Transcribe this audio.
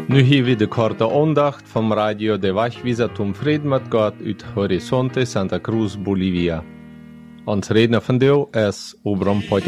Nu hier wieder korte Andacht vom Radio der Wachwieser zum Frieden mit Gott uit Horizonte Santa Cruz, Bolivia. Ons redner vandaag is Obram Potja.